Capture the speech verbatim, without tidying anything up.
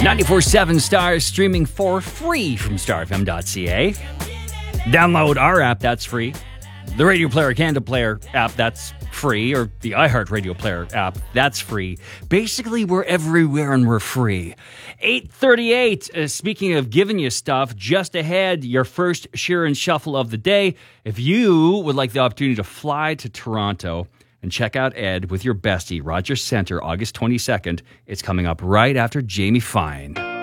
ninety-four point seven Star, streaming for free from star f m dot c a. Download our app, that's free. The Radio Player Canada Player app, that's free. Or the iHeartRadio Player app, that's free. Basically, we're everywhere and we're free. eight thirty-eight, uh, speaking of giving you stuff, just ahead, your first Sheeran Shuffle of the day. If you would like the opportunity to fly to Toronto and check out Ed with your bestie, Rogers Centre, August twenty-second, it's coming up right after Jamie Fine.